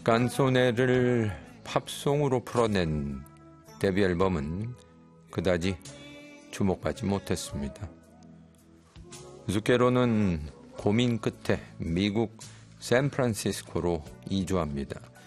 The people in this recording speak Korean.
깐소네를 팝송으로 풀어낸 데뷔 앨범은 그다지 주목받지 못했습니다. 우스케로는 고민 끝에 미국 샌프란시스코로 이주합니다.